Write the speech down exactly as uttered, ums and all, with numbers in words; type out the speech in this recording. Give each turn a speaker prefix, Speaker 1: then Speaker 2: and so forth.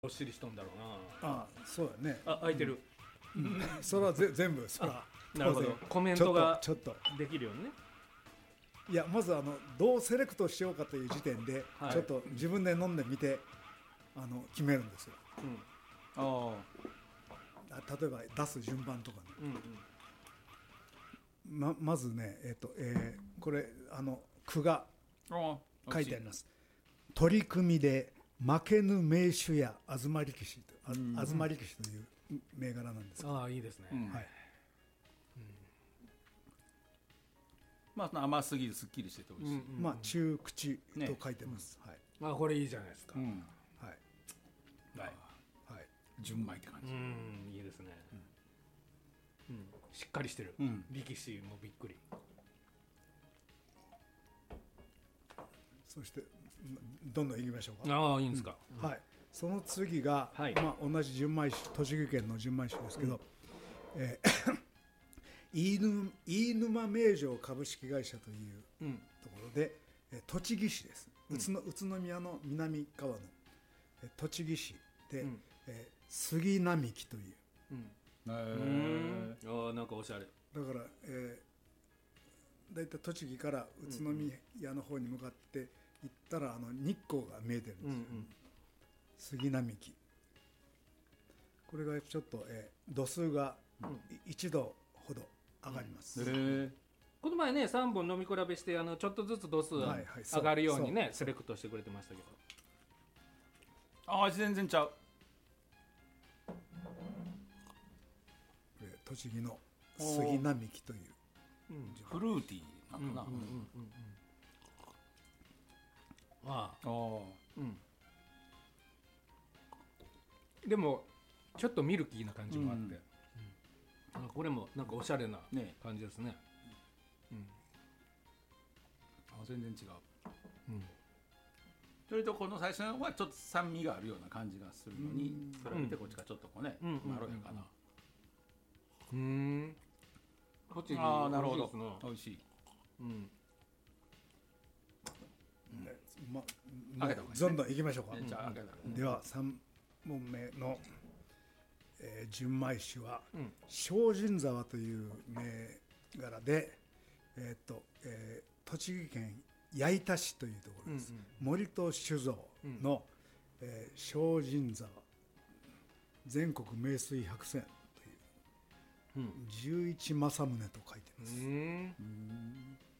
Speaker 1: どっしりしとんだろうな。
Speaker 2: ああ、そうだね。
Speaker 1: あ、開いてる。
Speaker 2: うん、それはぜ全部それは
Speaker 1: なるほど。コメントが
Speaker 2: ちょっと
Speaker 1: できるようにね。
Speaker 2: いや、まずあのどうセレクトしようかという時点で、はい、ちょっと自分で飲んでみてあの決めるんですよ。うん、ああ、例えば出す順番とかね。うんうん、ま, まずね、えーとえー、これあの句が書いてあります。取り組みで負けぬ名手や東力士と、うん、東力士という銘柄なんですけど、
Speaker 1: ああ、いいですね、うん、はい、
Speaker 3: うん、まあ甘すぎるすっきりしてて美味しい、
Speaker 2: うんうん、まあ中口と書いてます、ね、はい、
Speaker 1: まあこれいいじゃないですか、うん、
Speaker 2: はい
Speaker 3: はい、はい、純米って感じ、
Speaker 1: うん、いいですね、うんうん、しっかりしてる、うん、力士もびっくり。
Speaker 2: そしてどんどんいきましょうか。
Speaker 1: ああ、いいんですか、
Speaker 2: うん、はい。その次が、はい、まあ、同じ純米酒、栃木県の純米酒ですけど、うん、えー、飯沼、飯沼名城株式会社というところで、うん、栃木市です、うん、宇, 都宇都宮の南側の栃木市で、うん、えー、杉並木という、うん、
Speaker 1: へー、あ、なんかおしゃれ
Speaker 2: だから、えー、だいたい栃木から宇都宮の方に向かって行ったらあの日光が見えてるんですよ、うんうん、杉並木、これがちょっと、えー、度数がいちどほど上がります、うん、
Speaker 1: へ、この前ねさんぼん飲み比べしてあのちょっとずつ度数上がるようにね、はいはい、セレクトしてくれてましたけど、
Speaker 3: ああ全然ちゃう。
Speaker 2: 栃木の杉並木という、
Speaker 3: うん、フルーティーなのかな、うんうんうんうん、
Speaker 1: ああ、うん、でもちょっとミルキーな感じもあって、うんうん、これもなんかおしゃれな感じですね、うん、
Speaker 3: あ、全然違う、うん、それとこの最初はちょっと酸味があるような感じがするのに、それを見てこっちがちょっとこうね、うん、まろやかな、
Speaker 1: うん、栃木、
Speaker 3: ああ、なるほど、美味しい、うん、
Speaker 2: うん、ま、まね、どんどんいきましょうか、うん、じゃあ、うん、ではさんもんめの、えー、純米酒は、うん、精進沢という銘柄で、えーとえー、栃木県矢板市というところです、うんうん、森戸酒造の、うん、えー、精進沢全国名水百選という、うん、十一正宗と書いてます。うん、